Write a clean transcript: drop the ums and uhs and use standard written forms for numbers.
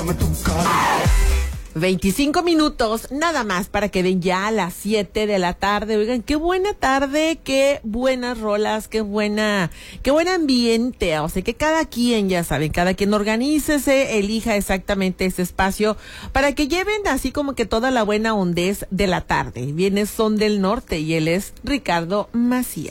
25 minutos, nada más para que den ya a las 7 de la tarde. Oigan, qué buena tarde, qué buenas rolas, qué buen ambiente. O sea, que cada quien, ya saben, cada quien organícese, elija exactamente ese espacio para que lleven así como que toda la buena hondez de la tarde. Viene Son del Norte y él es Ricardo Macías.